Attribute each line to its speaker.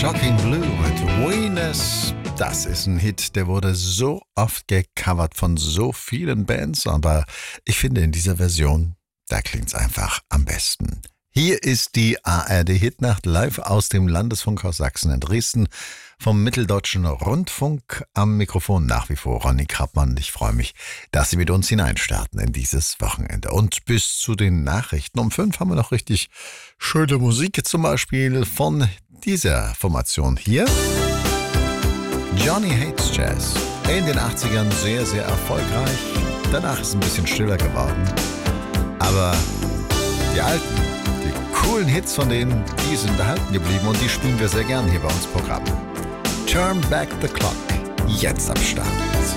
Speaker 1: Shocking Blue mit Venus. Das ist ein Hit, der wurde so oft gecovert von so vielen Bands, aber ich finde in dieser Version, da klingt's einfach am besten. Hier ist die ARD-Hitnacht live aus dem Landesfunkhaus Sachsen in Dresden vom Mitteldeutschen Rundfunk. Am Mikrofon nach wie vor Ronny Krappmann. Ich freue mich, dass Sie mit uns hineinstarten in dieses Wochenende. Und bis zu den Nachrichten um 5 haben wir noch richtig schöne Musik, zum Beispiel von dieser Formation hier. Johnny Hates Jazz. In den 80ern sehr, sehr erfolgreich. Danach ist es ein bisschen stiller geworden. Aber die alten, coolen Hits von denen, die sind erhalten geblieben und die spielen wir sehr gern hier bei uns im Programm. Turn Back the Clock, jetzt am Start.